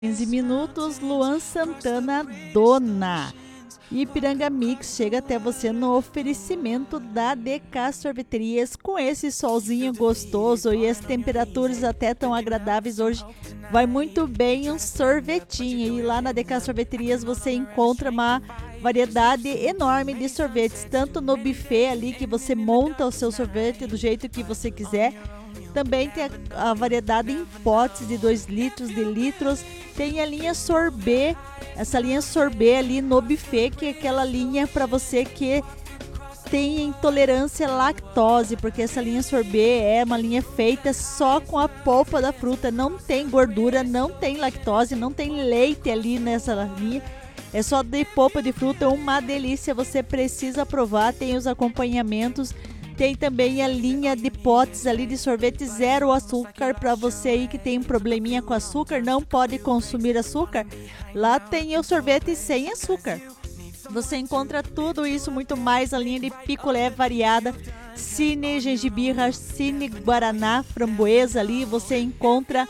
15 minutos, Luan Santana, Dona. Ipiranga Mix chega até você no oferecimento da DK Sorveterias. Com esse solzinho gostoso e as temperaturas até tão agradáveis hoje, vai muito bem um sorvetinho. E lá na DK Sorveterias você encontra uma variedade enorme de sorvetes, tanto no buffet ali que você monta o seu sorvete do jeito que você quiser. Também tem a variedade em potes de 2 litros, de litros. Tem a linha sorbet, essa linha sorbet ali no buffet, que é aquela linha para você que tem intolerância à lactose, porque essa linha sorbet é uma linha feita só com a polpa da fruta, não tem gordura, não tem lactose, não tem leite ali nessa linha. É só de polpa de fruta, uma delícia, você precisa provar, tem os acompanhamentos. Tem também a linha de potes ali de sorvete zero açúcar para você aí que tem um probleminha com açúcar, não pode consumir açúcar. Lá tem o sorvete sem açúcar. Você encontra tudo isso, muito mais, a linha de picolé variada, Cine Gengibirra, Cine Guaraná, framboesa ali, você encontra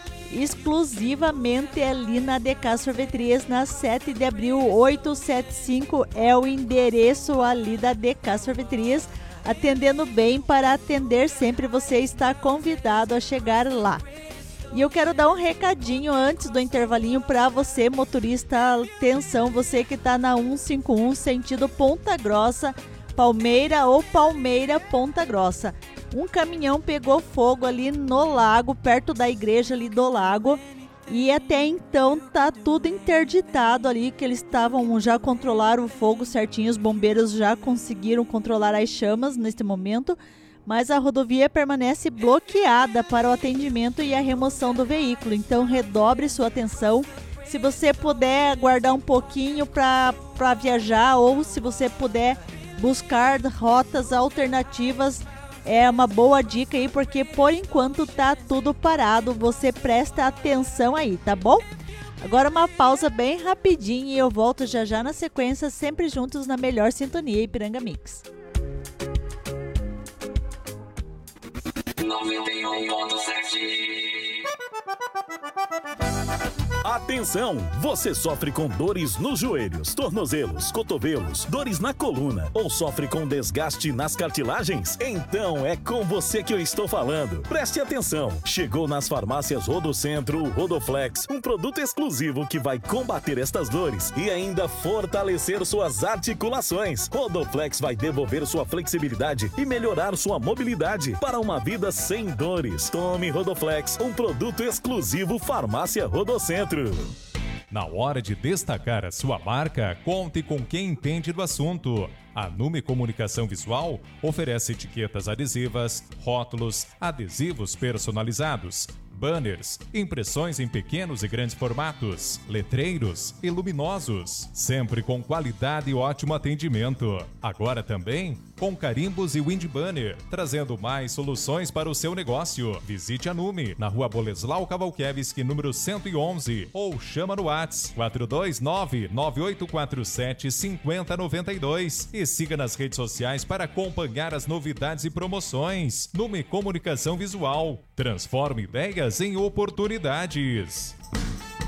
exclusivamente ali na DK Sorveterias, na 7 de abril 875 é o endereço ali da DK Sorveterias. Atendendo bem, para atender sempre, você está convidado a chegar lá. E eu quero dar um recadinho antes do intervalinho para você, motorista. Atenção, você que está na 151 sentido Ponta Grossa, Palmeira ou Palmeira Ponta Grossa. Um caminhão pegou fogo ali no lago, perto da igreja ali do lago. E até então tá tudo interditado ali, que eles já controlaram o fogo certinho, os bombeiros já conseguiram controlar as chamas neste momento, mas a rodovia permanece bloqueada para o atendimento e a remoção do veículo, então redobre sua atenção. Se você puder aguardar um pouquinho para viajar, ou se você puder buscar rotas alternativas, é uma boa dica aí, porque por enquanto tá tudo parado. Você presta atenção aí, tá bom? Agora uma pausa bem rapidinho e eu volto já já na sequência, sempre juntos na melhor sintonia, Ipiranga Mix. 91.7. Atenção! Você sofre com dores nos joelhos, tornozelos, cotovelos, dores na coluna ou sofre com desgaste nas cartilagens? Então é com você que eu estou falando. Preste atenção! Chegou nas farmácias Rodocentro o Rodoflex, um produto exclusivo que vai combater estas dores e ainda fortalecer suas articulações. Rodoflex vai devolver sua flexibilidade e melhorar sua mobilidade para uma vida sem dores. Tome Rodoflex, um produto exclusivo Farmácia Rodocentro. Na hora de destacar a sua marca, conte com quem entende do assunto. A Nume Comunicação Visual oferece etiquetas adesivas, rótulos, adesivos personalizados, banners, impressões em pequenos e grandes formatos, letreiros e luminosos, sempre com qualidade e ótimo atendimento. Agora também com carimbos e wind banner, trazendo mais soluções para o seu negócio. Visite a Nume, na rua Boleslau Kawalkiewicz, número 111, ou chama no WhatsApp 429-9847-5092 e siga nas redes sociais para acompanhar as novidades e promoções. Nume Comunicação Visual, transforma ideias em oportunidades.